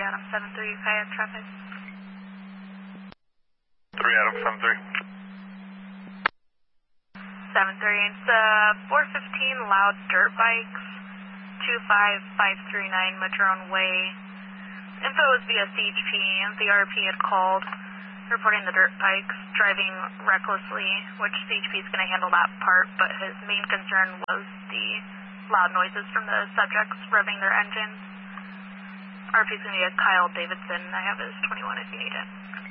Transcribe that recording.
Adam 73, kayak traffic. 3 Adam 73. 73, it's 415 loud dirt bikes, 25539 Madrone Way. Info was via CHP. The RP had called reporting the dirt bikes driving recklessly, which CHP is going to handle that part, but his main concern was the loud noises from the subjects revving their engines. RP is going to get Kyle Davidson. I have his 21 if you need it.